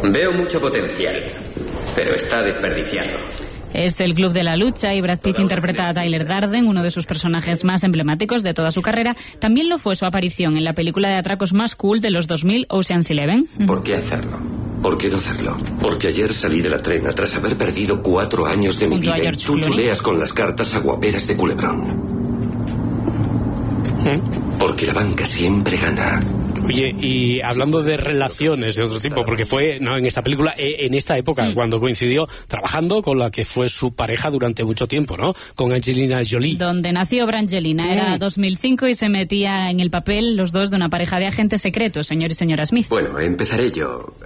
Veo mucho potencial, pero está desperdiciado. Es el Club de la Lucha y Brad Pitt interpreta a Tyler Durden, uno de sus personajes más emblemáticos de toda su carrera. También lo fue su aparición en la película de atracos más cool de los 2000, Ocean's 11. ¿Por qué hacerlo? ¿Por qué no hacerlo? Porque ayer salí de la trena tras haber perdido 4 años de mi vida y tú chuleas con las cartas aguaperas de Culebrón. Porque la banca siempre gana. Oye, y hablando de relaciones de otro tipo, porque fue en esta película, en esta época, cuando coincidió trabajando con la que fue su pareja durante mucho tiempo, ¿no? Con Angelina Jolie. Donde nació Brangelina. Era 2005 y se metía en el papel los dos de una pareja de agentes secretos, señor y señora Smith. Bueno, empezaré yo.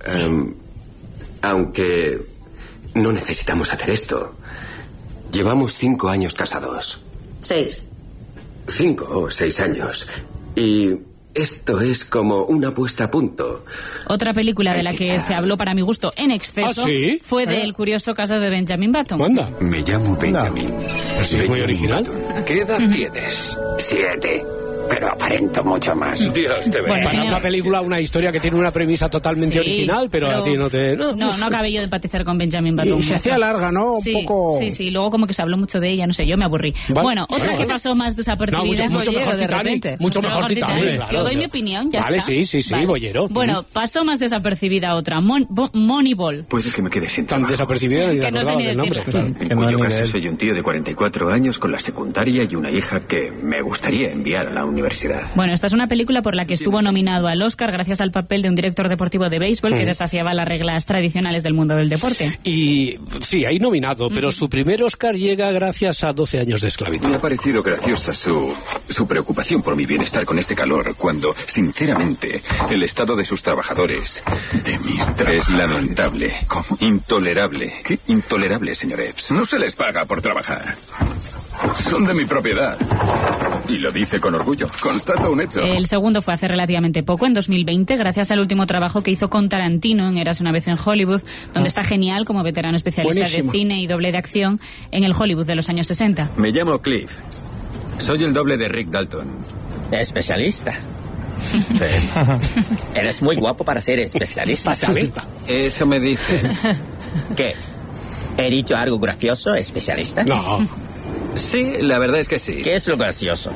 Aunque no necesitamos hacer esto. Llevamos 5 años casados. 6. 5 o 6 años. Y esto es como una puesta a punto. Otra película de la que se habló, para mi gusto, en exceso, fue de El curioso caso de Benjamin Button. ¿Anda? Me llamo Benjamin. ¿Sí es muy original? ¿Qué edad tienes? 7. Pero aparento mucho más. Dios te Para una película, una historia que tiene una premisa totalmente original, pero a ti no te... No acabé yo de empatizar con Benjamin Button. Y se hacía larga, ¿no? Un poco... Sí, luego como que se habló mucho de ella, no sé, yo me aburrí. Bueno, otra que pasó más desapercibida... No, mucho mejor Titanic. Mucho mejor Titanic, claro. Yo doy mi opinión, ya está. Vale, sí, boyero. Bueno, pasó más desapercibida otra, Moneyball. Puede que me quede sin tan desapercibida ni que no sé ni del nombre. En cuyo caso soy un tío de 44 años con la secundaria y una hija que me gustaría enviar a la universidad. Bueno, esta es una película por la que estuvo nominado al Oscar gracias al papel de un director deportivo de béisbol que desafiaba las reglas tradicionales del mundo del deporte. Y sí, hay nominado, pero su primer Oscar llega gracias a 12 años de esclavitud. Me ha parecido graciosa su preocupación por mi bienestar con este calor, cuando, sinceramente, el estado de sus trabajadores es lamentable. ¿Cómo? Intolerable. ¿Qué? Intolerable, señor Epps. No se les paga por trabajar. Son de mi propiedad. Y lo dice con orgullo. Constato un hecho. El segundo fue hace relativamente poco, en 2020, gracias al último trabajo que hizo con Tarantino en Érase una vez en Hollywood, donde está genial como veterano especialista de cine y doble de acción en el Hollywood de los años 60. Me llamo Cliff. Soy el doble de Rick Dalton. Especialista. Sí. Eres muy guapo para ser especialista. Eso me dice. ¿Qué? ¿He dicho algo gracioso, especialista? No. Sí, la verdad es que sí. ¿Qué es lo gracioso?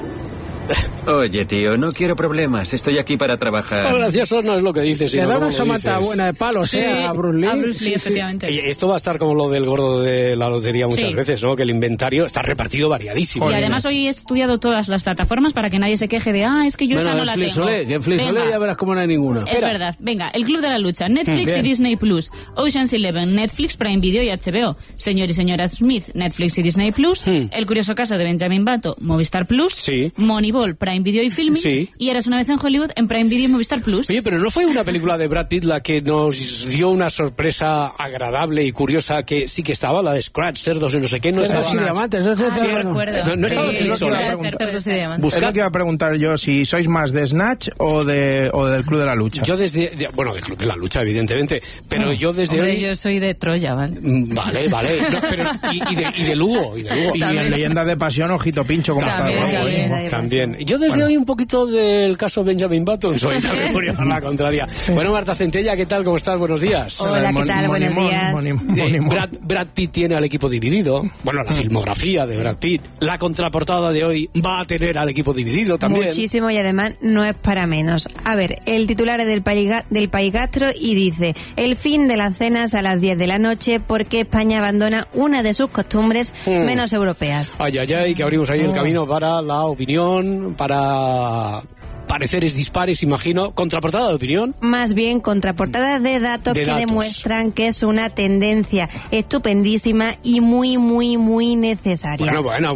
Oye, tío, no quiero problemas. Estoy aquí para trabajar. Lo gracioso no es lo que dices, sino le da cómo una somata buena de palos, a Bruce Lee. A Bruce Lee, efectivamente. Y esto va a estar como lo del gordo de la lotería muchas veces, ¿no? Que el inventario está repartido variadísimo. Y además hoy he estudiado todas las plataformas para que nadie se queje de es que yo esa no la tengo. Que en Flixolé ya verás cómo no hay ninguna. Es verdad. Venga, el Club de la Lucha, Netflix y Disney Plus, Ocean's 11, Netflix, Prime Video y HBO, Señor y señora Smith, Netflix y Disney Plus, El curioso caso de Benjamin Button, Movistar Plus, Moneyball, Prime Video y Filming, y Eras una vez en Hollywood en Prime Video y Movistar Plus. Oye, pero ¿no fue una película de Brad Pitt la que nos dio una sorpresa agradable y curiosa que sí que estaba, la de Scratch, Cerdos y no sé qué? No estaba. Recuerdo. No estaba Cerdos y Diamantes. Es lo que iba a preguntar yo, si sois más de Snatch o del Club de la Lucha. Yo del Club de la Lucha, evidentemente, pero yo desde hoy... yo soy de Troya, ¿vale? Vale. No, pero, y de Lugo. Y en Leyenda de Pasión, Ojito Pincho, como también. Yo desde hoy un poquito del caso Benjamin Button soy también por llevar la contraria. Bueno, Marta Centella, ¿qué tal? ¿Cómo estás? Buenos días. Hola, ¿qué tal? Buenos días. Brad Pitt tiene al equipo dividido. Bueno, la filmografía de Brad Pitt. La contraportada de hoy va a tener al equipo dividido también. Muchísimo, y además no es para menos. A ver, el titular es del País Gastro y dice: el fin de las cenas a las 10 de la noche porque España abandona una de sus costumbres menos europeas. Ay, que abrimos ahí el camino para la opinión, para pareceres dispares, imagino. ¿Contraportada de opinión? Más bien contraportada de datos que demuestran que es una tendencia estupendísima y muy, muy, muy necesaria. Bueno.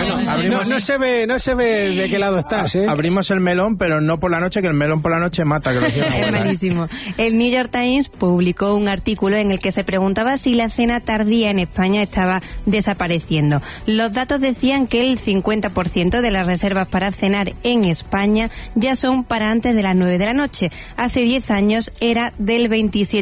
No se ve de qué lado estás, ¿eh? Abrimos el melón, pero no por la noche, que el melón por la noche mata. Que es malísimo. El New York Times publicó un artículo en el que se preguntaba si la cena tardía en España estaba desapareciendo. Los datos decían que el 50% de las reservas para cenar en España ya son para antes de las 9 de la noche. Hace 10 años era del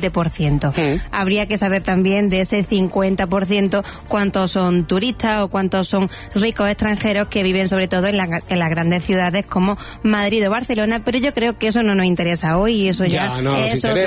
27%. Habría que saber también de ese 50% cuántos son turistas o cuántos son ricos extranjeros que viven sobre todo en las grandes ciudades como Madrid o Barcelona, pero yo creo que eso no nos interesa hoy y eso ya es otro